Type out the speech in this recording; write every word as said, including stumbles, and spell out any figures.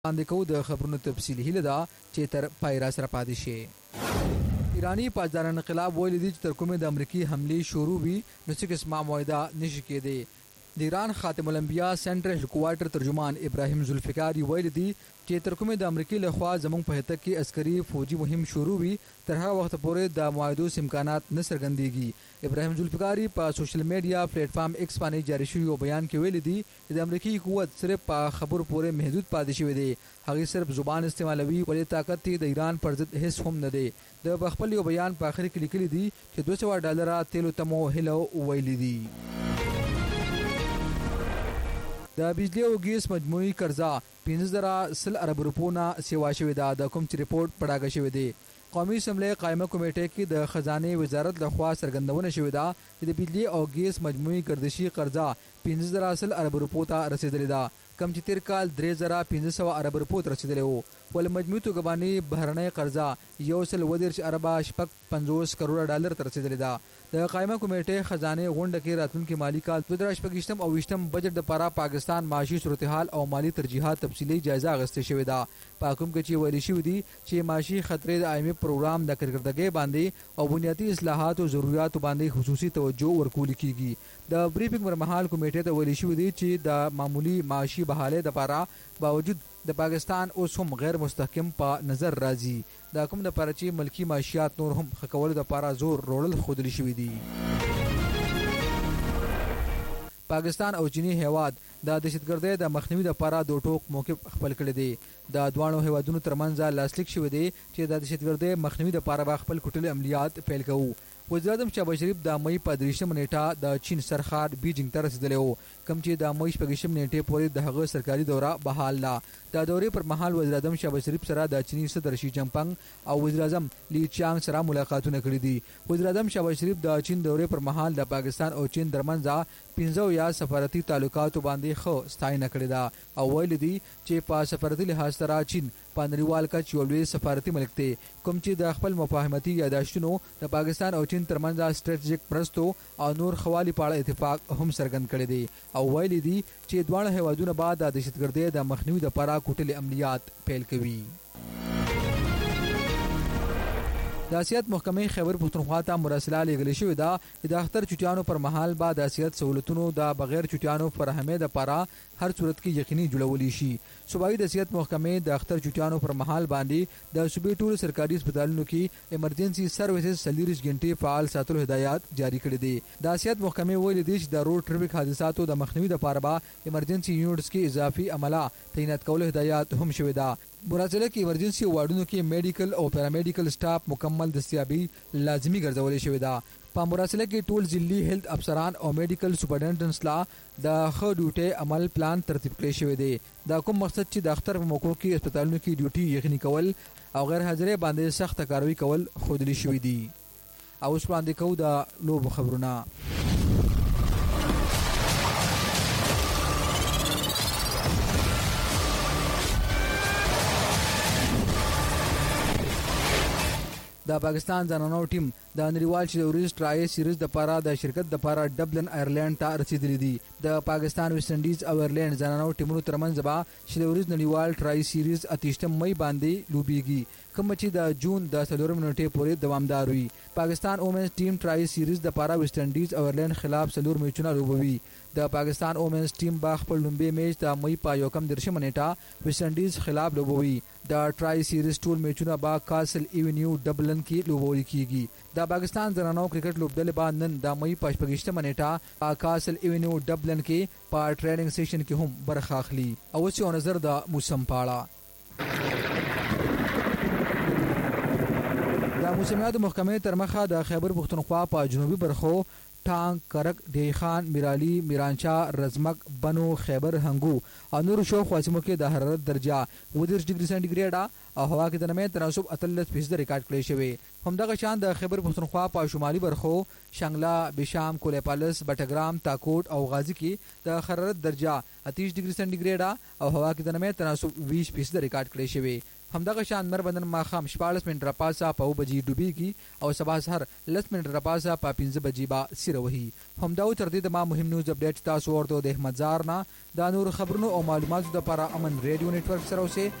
باندې کو د خبرونو تفصیل هله دا چې تر پای را سره پاتې شي. ایرانی پاسداران انقلاب ویلي دي چې تر کومه د امریکای حمله شروع وي نو څه قسمه معاهده نشي کېدی. د ایران خاتم الانبیاء سنټرل هډکوارټر ترجمان ابراهیم ذوالفقار ویلي دي چې تر کومه د امریکای لخوا زموږ په هټه کې عسکري فوجي مهم شروع وي تر هغه وخت پورې د معاهدو امکانات نه څرګندېږي. ابراهیم ذوالفقار په سوشل میډیا پلیټ فارم ایکس باندې جاری شوی بیان کې ویلي دي چې د امریکای قوت صرف په خبرو پورې محدود پاتې شوی دی. هغه صرف زبان استعمالوي ولې طاقت د ایران پر ضد هیڅ هم نه دی. د خپل یو بیان په اخر کې لیکلي دي چې دوه سوه ډالر تیلو تمو هلو ویلي دي. د بجلی او ګیس مجموعي قرضه پنځه زره سل ارب روپو نه سیوا شوې ده. د کوم چې ریپورت پړاګه شوې دی. قومي اسمبلی قائمه کمیټه کې د خزانه وزارت لخوا څرګندونه شوې ده چې د بجلی او ګیس مجموعي گردشي قرضه پنځه زره سل ارب روپو ته رسیدلې ده، کم چې تیر کال درې زره پنځه سوه ارب روپو ته رسیدلې وو. ول مجموعي توګه باندې بهرنۍ قرضه یو سل ودېرش اربه شپږ پنځوس کروڑه ډالر ته رسیدلې ده. د قائمه کمیټې خزانه غونډه کې راتلونکي مالی کال دوه زره شپږ او ویشتم بجټ لپاره پاکستان معاشي صورتحال او مالی ترجیحات تفصیلي جایزه اخیستل شوې ده. په کوم کې چې ویل شوی دی چې معاشي خطرې د آی ایم ایف پروګرام د کارکردګۍ باندې او بنیادی اصلاحات او ضرورت باندې خصوصي توجه ورکول کیږي. د بریفینګ مرمحال کمیټې ته ویل شوی دی چې د معمولی معاشي بحاله لپاره باوجود د پاکستان اوس هم غیر مستحکم په نظر راځي. دا کوم د لپاره چې ملکی معاشيات نور هم خکول د لپاره زور روړل خودلی شوی دی. پاکستان او چینی هیواد د دهشتګردۍ د مخنیوي لپاره د ټوک موقف خپل کړی دی. د دوانو هیوادونو ترمنځ لاسلیک شوی دی چې د دهشتګردۍ مخنیوي لپاره خپل کوټلي عملیات پیل کوي. وزیر اعظم شهباز شریف د مئی په دریشم نیټه د چین سرخار بیجینګ ته رسیدلی و، کوم چې د مئی شپږشم نیټې پورې د هغه سرکاري دوره بحال ده. د دورې پر مهال وزیر اعظم شهباز شریف سره د چینی صدر شي جنپنګ او وزیر اعظم لی چانګ سره ملاقاتونه کړي دي. وزیر اعظم شهباز شریف د چین دورې پر مهال د پاکستان او چین ترمنځ پنځه یا سفارتي تعلقاتو باندې خو ستاینه کړې ده او ویل دي چې په سفارتي لحاظ سره چین په نړیوال کچ یو لوی سفارتي ملک دی، کوم چې د خپل مفاهمتي یاداشتونو د پاکستان او چین ترمنځ سټریټیجیک پرستو او نور خوالي په اړه اتفاق هم څرګند کړی دی او ویل دي چې دواړه هیوادونه بعد د دهشتګردۍ د مخنیوي لپاره کوټلي عملیات پیل کوي. د سیاحت محکمې خیبر پښتونخوا ته مراسله لېږلې شوې ده چې د اختر چټیانو پر مهال بعد د سیاحت سہولتونو د بغیر چټیانو فراهمۍ لپاره هر صورت کې یقیني جوړولی شي. صوبایي د سیاحت محکمې د اختر چټیانو پر مهال باندې د صوبې ټولو سرکاري هسپتالونو کې ایمرجنسي سروسز څلوېښت غنټې فعال ساتلو هدایات جاری کړي دي. د سیاحت محکمې ویلي دي چې د روډ ټریفک حادثاتو د مخنیوي لپاره به ایمرجنسي یونټس کې اضافي عمله تعینات کولو هدایات هم شوې ده. مراسله کې ایمرجنسي واردونو کې میډیکل او پیرامیډیکل سټاف مکمل دستیابي لازمي ګرځولې شوې ده. په مراسله کې ټول ضلعي هیلث افسران او میډیکل سپرنټنډنټس لا د ښه ډیوټي عمل پلان ترتیب کړی شوی دی. دا کوم مقصد چې د اختر په موقعو کې هسپتالونو کې ډیوټي یقیني کول او غیر حاضرۍ باندې سخت کاروي کول ښودلی شوي دي. او اوس وړاندې کوو د لوبو خبرونه. د پاکستان زنانو ټیم د نړیوال شلوريز ټرای سیریز د لپاره د شرکت د لپاره ډبلن آیرلند ته رسیدلی دي. د پاکستان ویسټ انډیز او آیرلند زنانو ټیمونو ترمنځ به شلوريز نړیوال ټرای سیریز اتیشتم مئی باندې لوبیږي، کوم چې د جون د څلورم نیټې پورې دوامدار وي. پاکستان وومنز ټیم ټرای سیریز د لپاره ویسټ انډیز او آیرلند خلاف څلور میچونه لوبوي. د پاکستان وومنز ټیم با خپل لومبي میچ د مئی په یوکم درشم نیټه ویسټ انډیز خلاف لوبوي. د ټرای سیریز ټول میچونه با کاسل ایونیو ډبلن کې لوبول کیږي. د پاکستان زنانو کرکټ لوبډلې با نن د مئی په شپږشتمه نیټه په کاسل ایونیو ډبلن کې په ټریننګ سیشن کې هم برخه اخلي. او څو نظر د موسم پاړه د موسمیاتو محکمې تر مخه د خیبر پښتونخوا په جنوبي برخو ټانک، کرک، ډی خان، میرالی، میرانچا، رزمک، بنو، خیبر، هنګو او نور شاوخوا سیمو کې د حرارت درجه اووه دېرش ډګري سانتي ګریډ او هوا کې د نمی تناسب اتلس فیصد ریکارډ کړی شوی. همدغه شان د خیبر پښتونخوا په شمالي برخو شنګلا بشام کولیپالس بټګرام تاکوټ او غازی کې د حرارت درجه اتیس ډیګري سنټیګریډ او هوا کې د نمې تناسب بیس فیصد ریکارډ کړی شوی. همدغه شان مربندن ماخام شپاړس منټ راپاسا په بجې ډوبېږي او سبا سهار لس منټ راپاسا په پنځه بجې با سیره وهي. همدا و تر دې د ما مهم نیوز اپډیټ تاسو ورته د احمد زار نه دا نور خبرونو او معلوماتو لپاره امن ریډیو نتورک سره اوسه